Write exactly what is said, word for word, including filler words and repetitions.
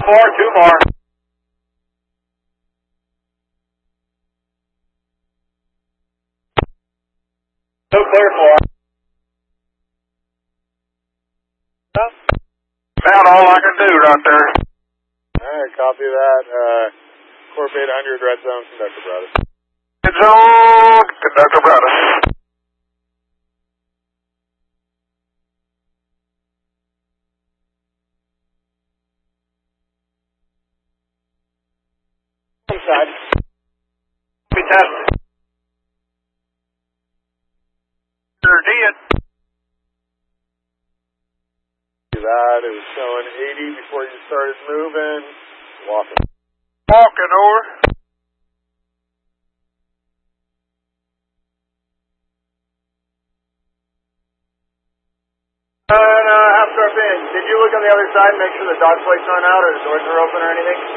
more, two more. No clear for. About all I can do right there. Alright, copy that. Uh, Corp eight hundred, red zone, conductor Brothers. Red zone, conductor Brothers. Inside. Be tested. Sure did. That, it was showing eighty before you started moving. Walking. Walking over. And uh, half star in. Did you look on the other side and make sure the dog plates aren't out or the doors are open or anything?